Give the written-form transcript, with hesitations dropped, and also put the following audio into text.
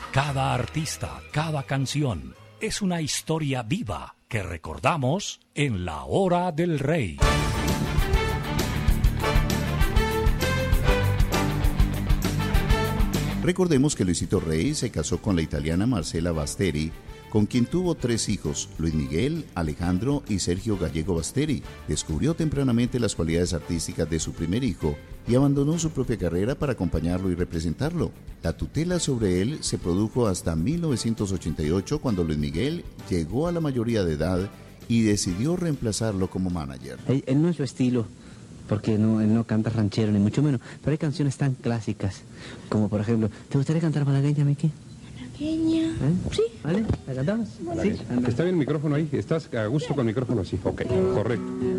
Cada artista, cada canción es una historia viva que recordamos en La Hora del Rey. Recordemos que Luisito Rey se casó con la italiana Marcela Basteri, con quien tuvo 3 hijos, Luis Miguel, Alejandro y Sergio Gallego Basteri. Descubrió tempranamente las cualidades artísticas de su primer hijo y abandonó su propia carrera para acompañarlo y representarlo. La tutela sobre él se produjo hasta 1988, cuando Luis Miguel llegó a la mayoría de edad y decidió reemplazarlo como manager. Él no es su estilo, porque él no canta ranchero, ni mucho menos, pero hay canciones tan clásicas, como por ejemplo, ¿te gustaría cantar malagueña, Miki? Malagueña. Sí. ¿Vale? ¿La cantamos? Bueno. Sí. ¿Está bien el micrófono ahí? ¿Estás a gusto con el micrófono así? Ok, correcto.